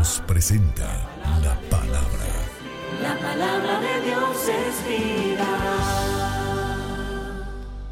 Dios presenta la palabra. La palabra de Dios es vida.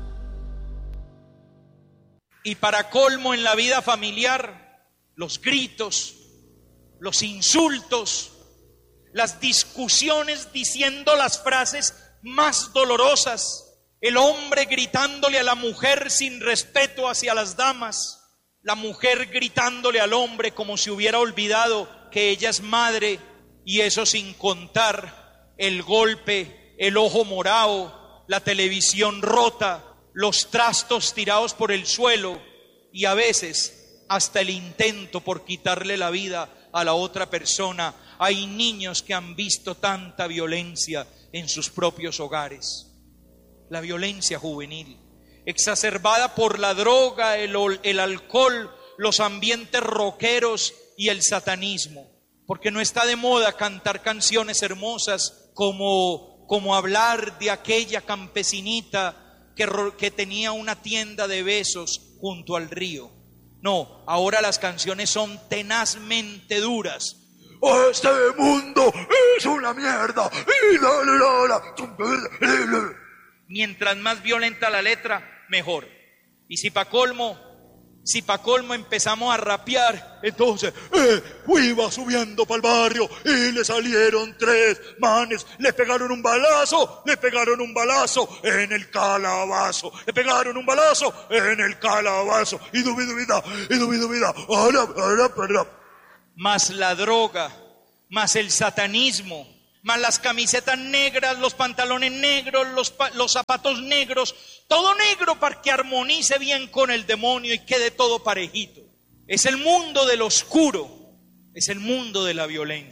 Y para colmo, en la vida familiar, los gritos, los insultos, las discusiones diciendo las frases más dolorosas, el hombre gritándole a la mujer sin respeto hacia las damas, la mujer gritándole al hombre como si hubiera olvidado que ella es madre, y eso sin contar el golpe, el ojo morado, la televisión rota, los trastos tirados por el suelo y a veces hasta el intento por quitarle la vida a la otra persona. Hay niños que han visto tanta violencia en sus propios hogares. La violencia juvenil, exacerbada por la droga, el alcohol, los ambientes rockeros y el satanismo. Porque no está de moda cantar canciones hermosas como hablar de aquella campesinita que tenía una tienda de besos junto al río. No, ahora las canciones son tenazmente duras. Este mundo es una mierda. Mientras más violenta la letra, mejor. Y si pa' colmo empezamos a rapear, entonces iba subiendo para el barrio y le salieron 3 manes, le pegaron un balazo en el calabazo, le pegaron un balazo en el calabazo, y dubida, más la droga, más el satanismo, más las camisetas negras, los pantalones negros, los zapatos negros, todo negro para que armonice bien con el demonio y quede todo parejito. Es el mundo del oscuro, es el mundo de la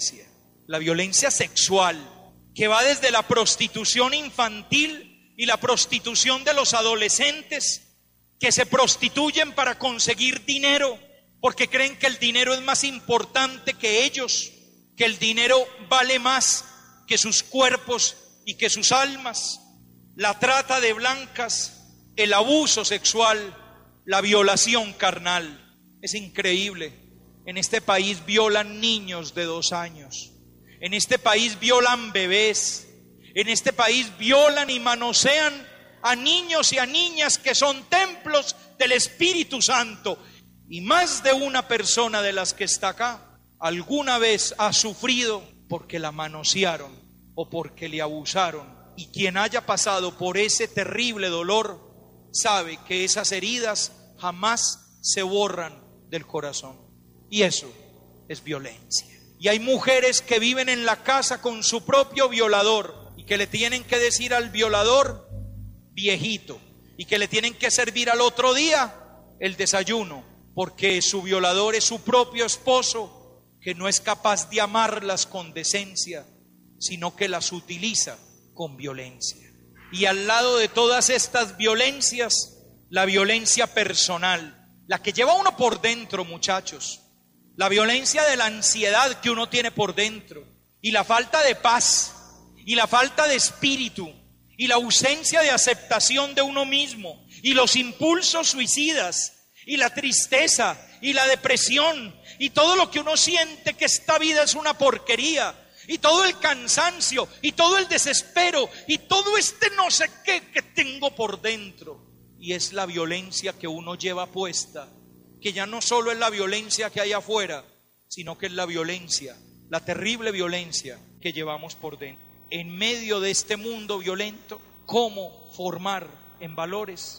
violencia sexual, que va desde la prostitución infantil y la prostitución de los adolescentes, que se prostituyen para conseguir dinero, porque creen que el dinero es más importante que ellos, que el dinero vale más que sus cuerpos y que sus almas. La trata de blancas, el abuso sexual, la violación carnal. Es increíble. En este país violan niños de 2 años. En este país violan bebés. En este país violan y manosean a niños y a niñas que son templos del Espíritu Santo. Y más de una persona de las que está acá alguna vez ha sufrido porque la manosearon o porque le abusaron. Y quien haya pasado por ese terrible dolor sabe que esas heridas jamás se borran del corazón. Y eso es violencia. Y hay mujeres que viven en la casa con su propio violador y que le tienen que decir al violador viejito, y que le tienen que servir al otro día el desayuno, porque su violador es su propio esposo, que no es capaz de amarlas con decencia, sino que las utiliza con violencia. Y al lado de todas estas violencias, la violencia personal, la que lleva uno por dentro, muchachos, la violencia de la ansiedad que uno tiene por dentro, y la falta de paz, y la falta de espíritu, y la ausencia de aceptación de uno mismo, y los impulsos suicidas, y la tristeza, y la depresión, y todo lo que uno siente que esta vida es una porquería, y todo el cansancio, y todo el desespero, y todo este no sé qué que tengo por dentro. Y es la violencia que uno lleva puesta, que ya no solo es la violencia que hay afuera, sino que es la violencia, la terrible violencia que llevamos por dentro. En medio de este mundo violento, ¿cómo formar en valores?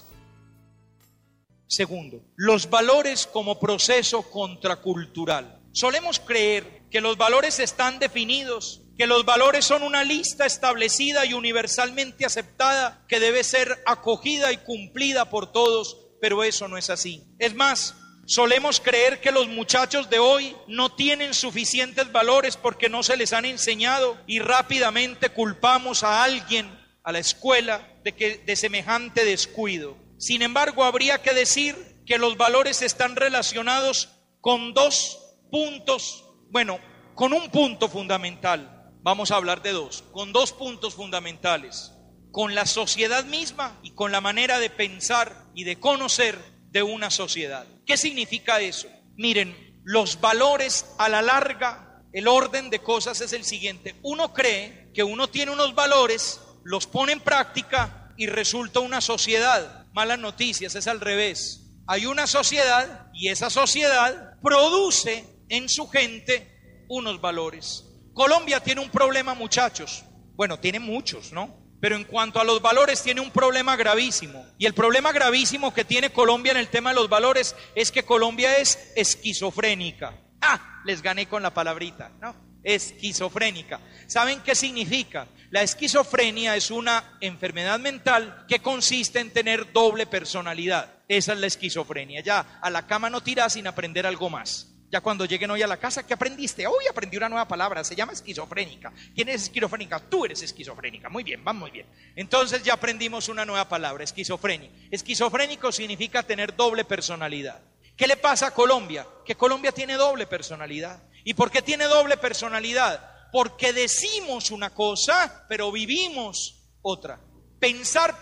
Segundo, los valores como proceso contracultural. Solemos creer que los valores están definidos, que los valores son una lista establecida y universalmente aceptada que debe ser acogida y cumplida por todos, pero eso no es así. Es más, solemos creer que los muchachos de hoy no tienen suficientes valores porque no se les han enseñado, y rápidamente culpamos a alguien, a la escuela, de semejante descuido. Sin embargo, habría que decir que los valores están relacionados con 2 puntos, con un punto fundamental. Vamos a hablar de 2, con 2 puntos fundamentales: con la sociedad misma y con la manera de pensar y de conocer de una sociedad. ¿Qué significa eso? Miren, los valores a la larga el orden de cosas es el siguiente. Uno cree que uno tiene unos valores, los pone en práctica y resulta una sociedad. Malas noticias, es al revés. Hay una sociedad y esa sociedad produce en su gente unos valores. Colombia tiene un problema, muchachos. Bueno, tiene muchos, ¿no? Pero en cuanto a los valores tiene un problema gravísimo. Y el problema gravísimo que tiene Colombia en el tema de los valores es que Colombia es esquizofrénica. Les gané con la palabrita, ¿no? Esquizofrénica. ¿Saben qué significa? La esquizofrenia es una enfermedad mental que consiste en tener doble personalidad. Esa es la esquizofrenia. Ya a la cama no tirás sin aprender algo más. Ya cuando lleguen hoy a la casa, ¿qué aprendiste? Hoy aprendí una nueva palabra, se llama esquizofrénica. ¿Quién es esquizofrénica? Tú eres esquizofrénica. Muy bien, va muy bien. Entonces ya aprendimos una nueva palabra, esquizofrenia. Esquizofrénico significa tener doble personalidad. ¿Qué le pasa a Colombia? Que Colombia tiene doble personalidad. ¿Y por qué tiene doble personalidad? Porque decimos una cosa, pero vivimos otra. Pensar,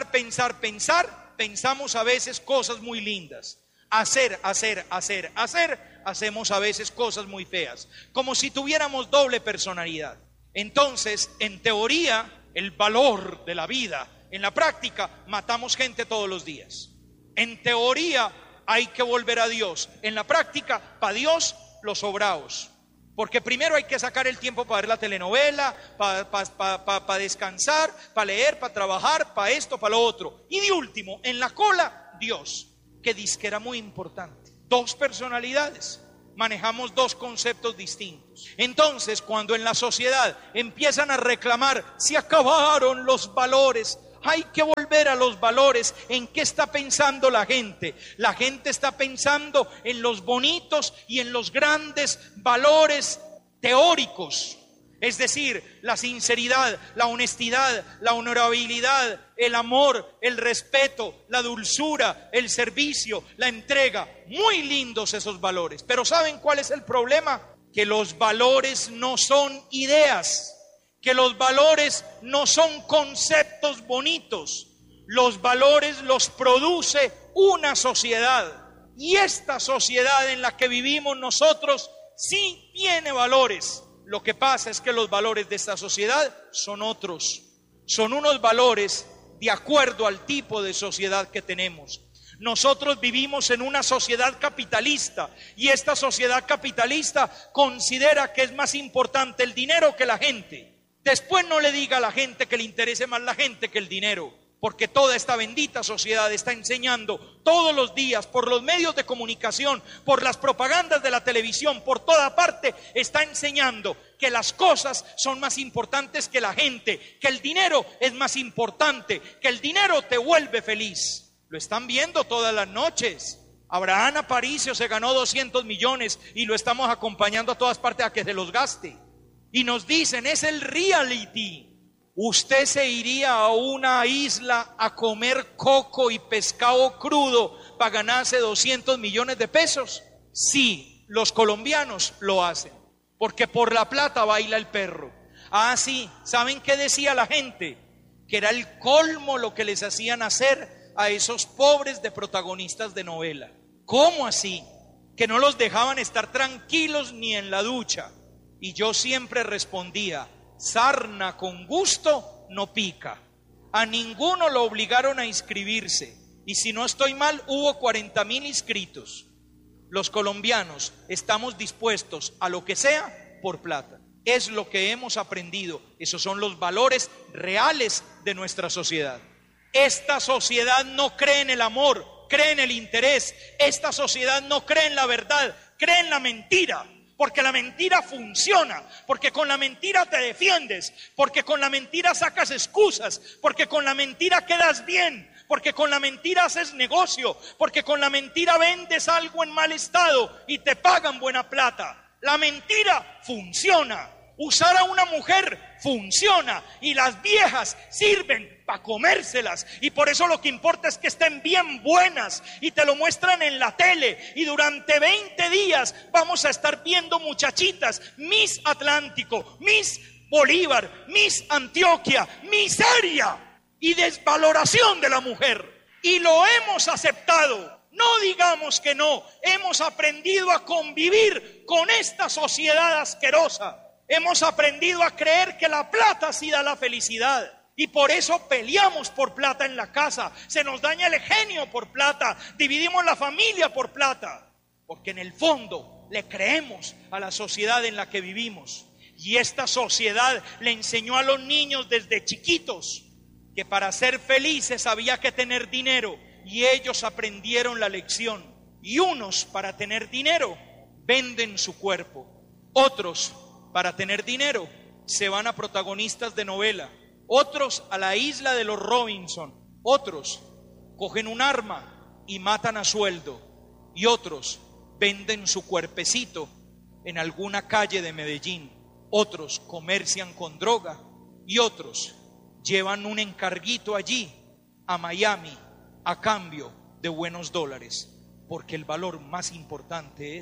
pensamos a veces cosas muy lindas. Hacer, hacemos a veces cosas muy feas. Como si tuviéramos doble personalidad. Entonces, en teoría, el valor de la vida, en la práctica, matamos gente todos los días. En teoría, hay que volver a Dios. En la práctica, para Dios, los sobraos. Porque primero hay que sacar el tiempo para ver la telenovela, para descansar, para leer, para trabajar, para esto, para lo otro. Y de último, en la cola, Dios, que dice que era muy importante. Dos personalidades, manejamos dos conceptos distintos. Entonces, cuando en la sociedad empiezan a reclamar, se acabaron los valores, hay que volver a los valores. ¿En qué está pensando la gente? La gente está pensando en los bonitos y en los grandes valores teóricos. Es decir, la sinceridad, la honestidad, la honorabilidad, el amor, el respeto, la dulzura, el servicio, la entrega. Muy lindos esos valores. Pero ¿saben cuál es el problema? Que los valores no son ideas. Que los valores no son conceptos bonitos. Los valores los produce una sociedad. Y esta sociedad en la que vivimos nosotros sí tiene valores. Lo que pasa es que los valores de esta sociedad son otros. Son unos valores de acuerdo al tipo de sociedad que tenemos. Nosotros vivimos en una sociedad capitalista y esta sociedad capitalista considera que es más importante el dinero que la gente. Después no le diga a la gente que le interese más la gente que el dinero, porque toda esta bendita sociedad está enseñando todos los días por los medios de comunicación, por las propagandas de la televisión, por toda parte, está enseñando que las cosas son más importantes que la gente, que el dinero es más importante, que el dinero te vuelve feliz. Lo están viendo todas las noches. Abraham Aparicio se ganó 200 millones y lo estamos acompañando a todas partes a que se los gaste. Y nos dicen, es el reality. ¿Usted se iría a una isla a comer coco y pescado crudo para ganarse 200 millones de pesos? Sí, los colombianos lo hacen, porque por la plata baila el perro. Sí, ¿saben qué decía la gente? Que era el colmo lo que les hacían hacer a esos pobres de protagonistas de novela. ¿Cómo así? Que no los dejaban estar tranquilos ni en la ducha. Y yo siempre respondía, sarna con gusto no pica. A ninguno lo obligaron a inscribirse. Y si no estoy mal, hubo 40,000 inscritos. Los colombianos estamos dispuestos a lo que sea por plata. Es lo que hemos aprendido. Esos son los valores reales de nuestra sociedad. Esta sociedad no cree en el amor, cree en el interés. Esta sociedad no cree en la verdad, cree en la mentira. Porque la mentira funciona, porque con la mentira te defiendes, porque con la mentira sacas excusas, porque con la mentira quedas bien, porque con la mentira haces negocio, porque con la mentira vendes algo en mal estado y te pagan buena plata. La mentira funciona. Usar a una mujer funciona y las viejas sirven para comérselas, y por eso lo que importa es que estén bien buenas y te lo muestran en la tele, y durante 20 días vamos a estar viendo muchachitas, Miss Atlántico, Miss Bolívar, Miss Antioquia, miseria y desvaloración de la mujer, y lo hemos aceptado. No digamos que no. Hemos aprendido a convivir con esta sociedad asquerosa. Hemos aprendido a creer que la plata sí da la felicidad. Y por eso peleamos por plata en la casa. Se nos daña el genio por plata. Dividimos la familia por plata. Porque en el fondo le creemos a la sociedad en la que vivimos. Y esta sociedad le enseñó a los niños desde chiquitos que para ser felices había que tener dinero. Y ellos aprendieron la lección. Y unos para tener dinero venden su cuerpo. Otros para tener dinero se van a protagonistas de novela. Otros a la isla de los Robinson. Otros cogen un arma y matan a sueldo. Y otros venden su cuerpecito en alguna calle de Medellín. Otros comercian con droga. Y otros llevan un encarguito allí a Miami a cambio de buenos dólares. Porque el valor más importante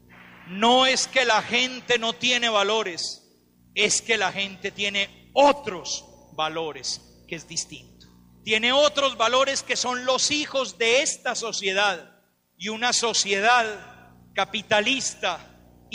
no es que la gente no tiene valores, es que la gente tiene otros valores, que es distinto. Tiene otros valores que son los hijos de esta sociedad. Y una sociedad capitalista,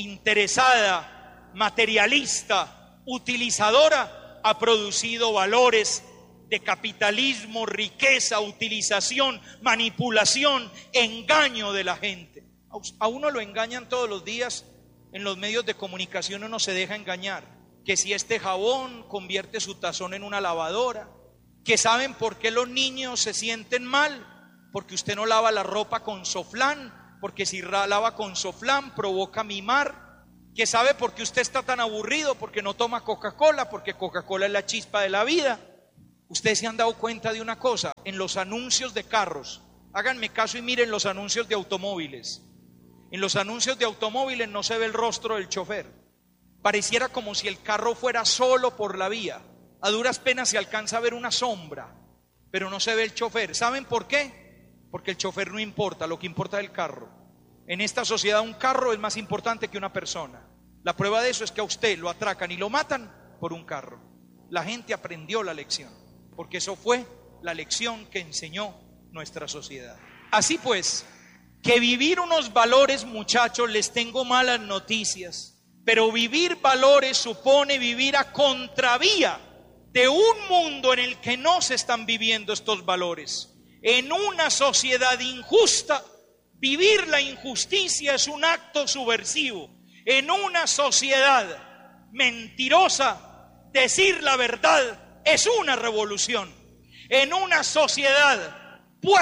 interesada, materialista, utilizadora, ha producido valores de capitalismo, riqueza, utilización, manipulación, engaño de la gente. A uno lo engañan todos los días en los medios de comunicación, uno se deja engañar. Que si este jabón convierte su tazón en una lavadora, que saben por qué los niños se sienten mal, porque usted no lava la ropa con Soflán, porque si lava con Soflán provoca mimar, que sabe por qué usted está tan aburrido, porque no toma Coca-Cola, porque Coca-Cola es la chispa de la vida. Ustedes se han dado cuenta de una cosa, en los anuncios de carros, háganme caso y miren los anuncios de automóviles. En los anuncios de automóviles no se ve el rostro del chofer. Pareciera como si el carro fuera solo por la vía. A duras penas se alcanza a ver una sombra, pero no se ve el chofer. ¿Saben por qué? Porque el chofer no importa, lo que importa es el carro. En esta sociedad un carro es más importante que una persona. La prueba de eso es que a usted lo atracan y lo matan por un carro. La gente aprendió la lección, porque eso fue la lección que enseñó nuestra sociedad. Así pues, que vivir unos valores, muchachos, les tengo malas noticias. Pero vivir valores supone vivir a contravía de un mundo en el que no se están viviendo estos valores. En una sociedad injusta, vivir la injusticia es un acto subversivo. En una sociedad mentirosa, decir la verdad es una revolución. En una sociedad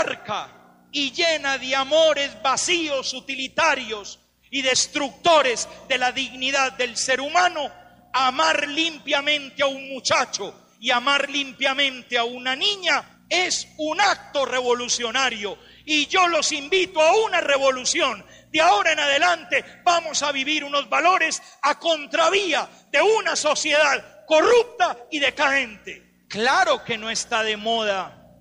puerca y llena de amores vacíos, utilitarios y destructores de la dignidad del ser humano, amar limpiamente a un muchacho y amar limpiamente a una niña es un acto revolucionario. Y yo los invito a una revolución. De ahora en adelante vamos a vivir unos valores a contravía de una sociedad corrupta y decadente. Claro que no está de moda,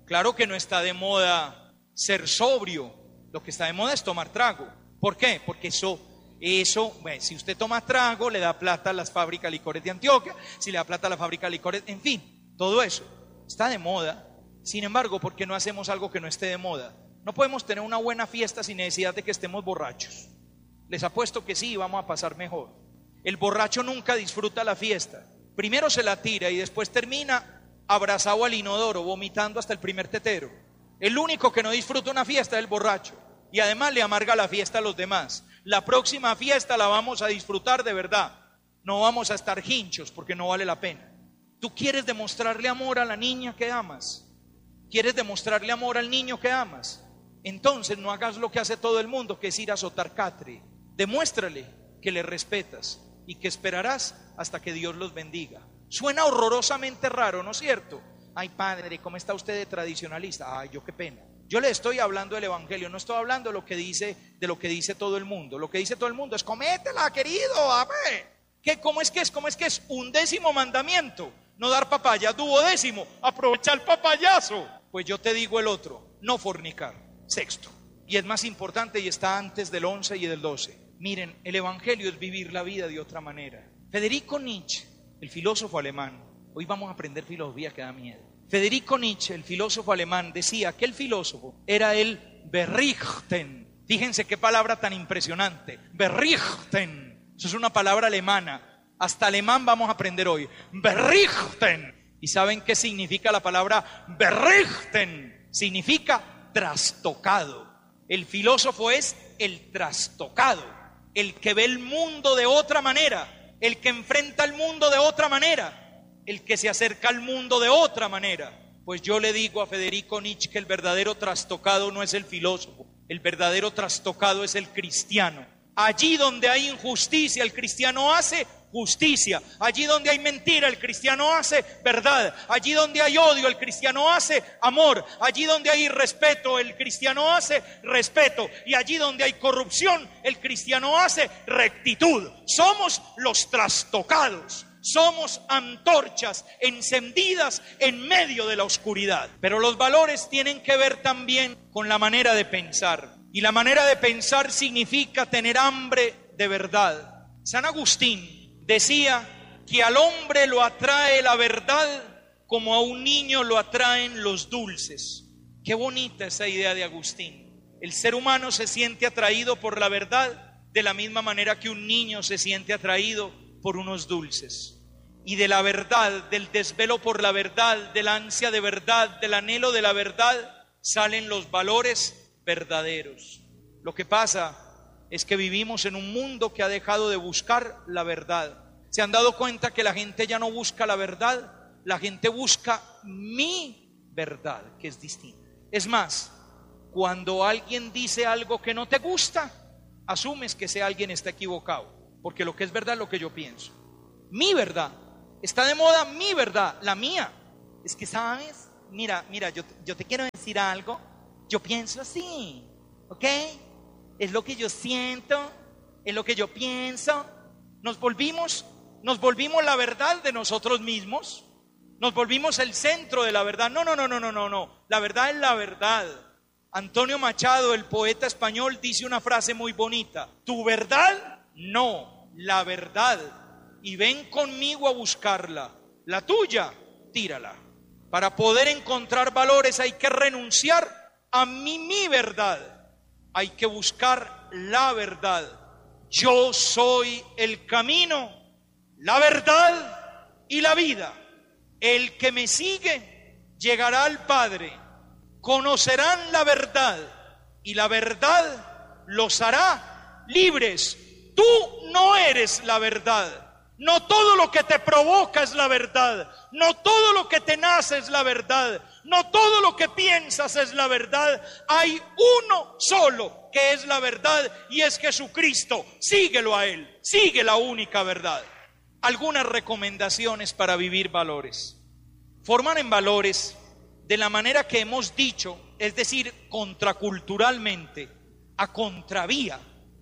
ser sobrio. Lo que está de moda es tomar trago. ¿Por qué? Porque eso, bueno, si usted toma trago, le da plata a las fábricas de licores de Antioquia, si le da plata a la fábrica de licores, en fin, todo eso está de moda. Sin embargo, ¿por qué no hacemos algo que no esté de moda? No podemos tener una buena fiesta sin necesidad de que estemos borrachos. Les apuesto que sí, vamos a pasar mejor. El borracho nunca disfruta la fiesta. Primero se la tira y después termina abrazado al inodoro, vomitando hasta el primer tetero. El único que no disfruta una fiesta es el borracho. Y además le amarga la fiesta a los demás. La próxima fiesta la vamos a disfrutar de verdad. No vamos a estar hinchos porque no vale la pena. ¿Tú quieres demostrarle amor a la niña que amas? ¿Quieres demostrarle amor al niño que amas? Entonces no hagas lo que hace todo el mundo, que es ir a azotar catre. Demuéstrale que le respetas y que esperarás hasta que Dios los bendiga. Suena horrorosamente raro, ¿no es cierto? Ay, padre, ¿cómo está usted de tradicionalista? Ay, yo qué pena. Yo le estoy hablando del evangelio, no estoy hablando de lo que dice todo el mundo. Lo que dice todo el mundo es cométela, querido, amén. ¿Cómo es que es? ¿Cómo es que es? 11º mandamiento, no dar papaya. 12º, aprovechar el papayazo. Pues yo te digo el otro, no fornicar. 6º, y es más importante y está antes del 11 y del 12. Miren, el evangelio es vivir la vida de otra manera. Federico Nietzsche, el filósofo alemán, hoy vamos a aprender filosofía que da miedo. Federico Nietzsche, el filósofo alemán, decía que el filósofo era el berichten. Fíjense qué palabra tan impresionante. Berichten. Eso es una palabra alemana. Hasta alemán vamos a aprender hoy. Berichten. ¿Y saben qué significa la palabra berichten? Significa trastocado. El filósofo es el trastocado, el que ve el mundo de otra manera, el que enfrenta el mundo de otra manera, el que se acerca al mundo de otra manera. Pues yo le digo a Federico Nietzsche que el verdadero trastocado no es el filósofo, el verdadero trastocado es el cristiano. Allí donde hay injusticia, el cristiano hace justicia. Allí donde hay mentira, el cristiano hace verdad. Allí donde hay odio, el cristiano hace amor. Allí donde hay irrespeto, el cristiano hace respeto. Y allí donde hay corrupción, el cristiano hace rectitud. Somos los trastocados. Somos antorchas encendidas en medio de la oscuridad. Pero los valores tienen que ver también con la manera de pensar. Y la manera de pensar significa tener hambre de verdad. San Agustín decía que al hombre lo atrae la verdad como a un niño lo atraen los dulces. Qué bonita esa idea de Agustín. El ser humano se siente atraído por la verdad de la misma manera que un niño se siente atraído por unos dulces. Y de la verdad, del desvelo por la verdad, de la ansia de verdad, del anhelo de la verdad, salen los valores verdaderos. Lo que pasa es que vivimos en un mundo que ha dejado de buscar la verdad. ¿Se han dado cuenta que la gente ya no busca la verdad? La gente busca mi verdad, que es distinta. Es más, cuando alguien dice algo que no te gusta, asumes que ese alguien está equivocado, porque lo que es verdad es lo que yo pienso. Mi verdad, está de moda mi verdad, la mía. Es que, ¿sabes? Mira, yo te quiero decir algo. Yo pienso así, ¿ok? Es lo que yo siento, es lo que yo pienso. Nos volvimos la verdad de nosotros mismos. Nos volvimos el centro de la verdad. No. La verdad es la verdad. Antonio Machado, el poeta español, dice una frase muy bonita. Tu verdad, no, la verdad. Y ven conmigo a buscarla. La tuya, tírala. Para poder encontrar valores hay que renunciar a mi verdad. Hay que buscar la verdad. Yo soy el camino, la verdad y la vida. El que me sigue llegará al Padre. Conocerán la verdad y la verdad los hará libres. Tú no eres la verdad. No todo lo que te provoca es la verdad. No todo lo que te nace es la verdad. No todo lo que piensas es la verdad. Hay uno solo que es la verdad y es Jesucristo. Síguelo a Él. Sigue la única verdad. Algunas recomendaciones para vivir valores. Forman en valores de la manera que hemos dicho, es decir, contraculturalmente, a contravía.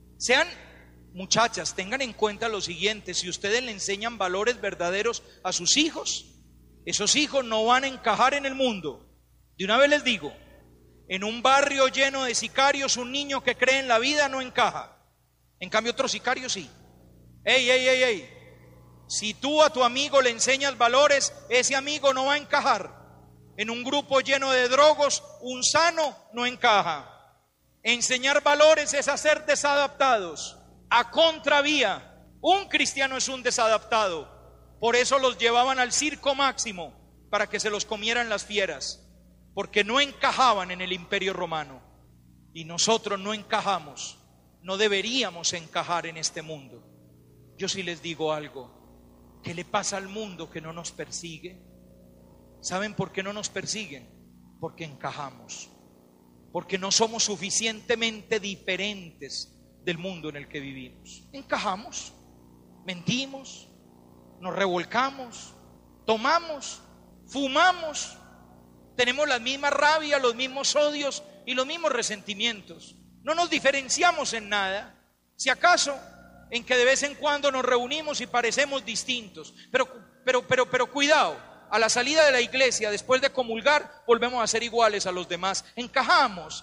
Muchachas, tengan en cuenta lo siguiente: si ustedes le enseñan valores verdaderos a sus hijos, esos hijos no van a encajar en el mundo. De una vez les digo, en un barrio lleno de sicarios, un niño que cree en la vida no encaja. En cambio, otro sicario sí. ¡Ey! Si tú a tu amigo le enseñas valores, ese amigo no va a encajar. En un grupo lleno de drogos, un sano no encaja. Enseñar valores es hacer desadaptados. A contravía, un cristiano es un desadaptado. Por eso los llevaban al circo máximo, para que se los comieran las fieras, porque no encajaban en el imperio romano. Y nosotros no encajamos, no deberíamos encajar en este mundo. Yo sí les digo algo: ¿qué le pasa al mundo que no nos persigue? ¿Saben por qué no nos persiguen? Porque encajamos, porque no somos suficientemente diferentes del mundo en el que vivimos. Encajamos, mentimos, nos revolcamos, tomamos, fumamos, tenemos la misma rabia, los mismos odios y los mismos resentimientos. No nos diferenciamos en nada, si acaso en que de vez en cuando nos reunimos y parecemos distintos, pero cuidado, a la salida de la iglesia, después de comulgar, volvemos a ser iguales a los demás. Encajamos.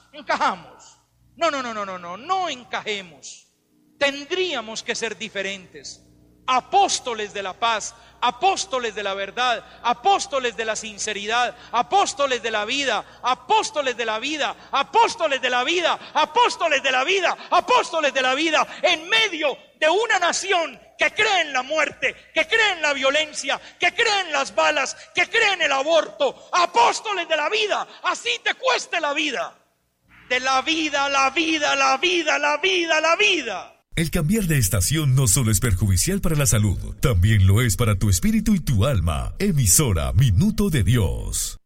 No encajemos. Tendríamos que ser diferentes. apóstoles de la paz, apóstoles de la verdad, apóstoles de la sinceridad, apóstoles de la vida, apóstoles de la vida, apóstoles de la vida, apóstoles de la vida, apóstoles de la vida, en medio de una nación que cree en la muerte, que cree en la violencia, que cree en las balas, que cree en el aborto. Apóstoles de la vida, así te cueste la vida. De la vida, la vida, la vida, la vida, la vida. El cambiar de estación no solo es perjudicial para la salud, también lo es para tu espíritu y tu alma. Emisora Minuto de Dios.